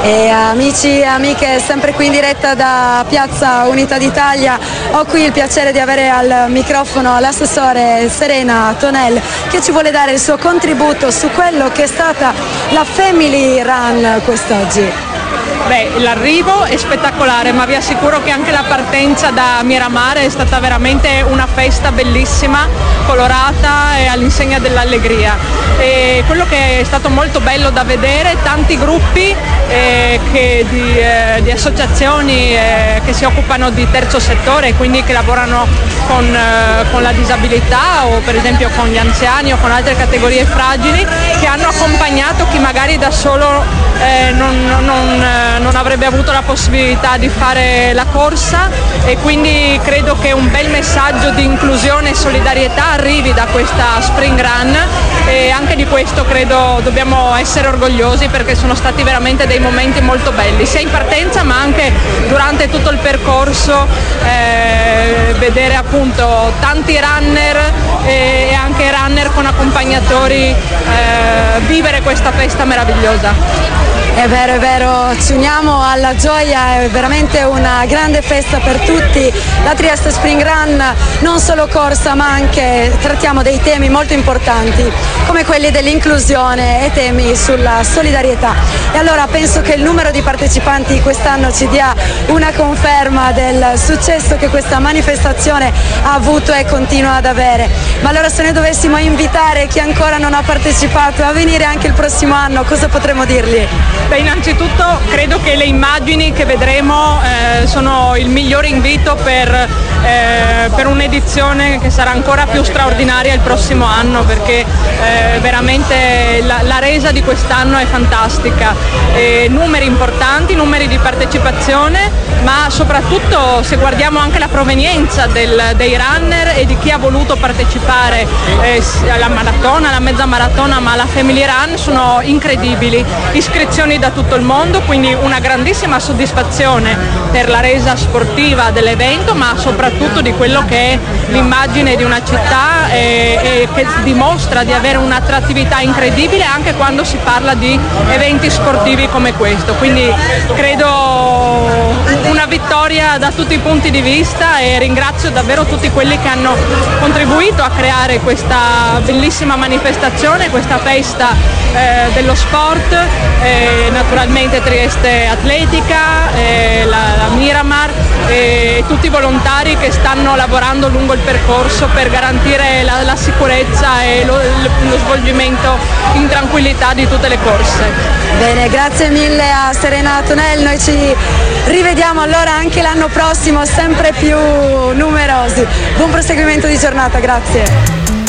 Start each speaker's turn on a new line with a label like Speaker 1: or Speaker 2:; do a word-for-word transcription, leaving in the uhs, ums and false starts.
Speaker 1: E amici e amiche, sempre qui in diretta da Piazza Unità d'Italia, ho qui il piacere di avere al microfono l'assessore Serena Tonel, che ci vuole dare il suo contributo su quello che è stata la Family Run quest'oggi.
Speaker 2: Beh, l'arrivo è spettacolare, ma vi assicuro che anche la partenza da Miramar è stata veramente una festa bellissima, colorata e all'insegna dell'allegria. E quello che è stato molto bello da vedere, tanti gruppi eh, che di, eh, di associazioni eh, che si occupano di terzo settore, quindi che lavorano con, eh, con la disabilità o per esempio con gli anziani o con altre categorie fragili, che hanno accompagnato chi magari da solo eh, non, non, non avrebbe avuto la possibilità di fare la corsa, e quindi credo che un bel messaggio di inclusione e solidarietà arrivi da questa Spring Run, e anche di questo credo dobbiamo essere orgogliosi, perché sono stati veramente dei momenti molto belli, sia in partenza ma anche durante tutto il percorso, eh, vedere appunto tanti runner e anche runner con accompagnatori eh, vivere questa festa meravigliosa.
Speaker 1: È vero, è vero, ci uniamo alla gioia, è veramente una grande festa per tutti. La Trieste Spring Run non solo corsa, ma anche trattiamo dei temi molto importanti come quelli dell'inclusione e temi sulla solidarietà. E allora penso che il numero di partecipanti quest'anno ci dia una conferma del successo che questa manifestazione ha avuto e continua ad avere. Ma allora, se noi dovessimo invitare chi ancora non ha partecipato a venire anche il prossimo anno, cosa potremmo dirgli?
Speaker 2: Beh, innanzitutto credo che le immagini che vedremo eh, sono il migliore invito per, eh, per un'edizione che sarà ancora più straordinaria il prossimo anno, perché eh, veramente la, la resa di quest'anno è fantastica. E numeri importanti, numeri di partecipazione, ma soprattutto se guardiamo anche la provenienza del, dei runner e di chi ha voluto partecipare eh, alla maratona, alla mezza maratona, ma alla Family Run, sono incredibili. Iscrizioni da tutto il mondo, quindi una grandissima soddisfazione per la resa sportiva dell'evento, ma soprattutto di quello che è l'immagine di una città e, e che dimostra di avere un'attrattività incredibile anche quando si parla di eventi sportivi come questo. Quindi credo una vittoria da tutti i punti di vista, e ringrazio davvero tutti quelli che hanno contribuito a creare questa bellissima manifestazione, questa festa eh, dello sport, eh, naturalmente Trieste Atletica, eh, la, la Miramar e tutti i volontari che stanno lavorando lungo il percorso per garantire la, la sicurezza e lo, lo svolgimento in tranquillità di tutte le corse.
Speaker 1: Bene, grazie mille a Serena Tonel, noi ci rivediamo allora anche l'anno prossimo, sempre più numerosi. Buon proseguimento di giornata, grazie.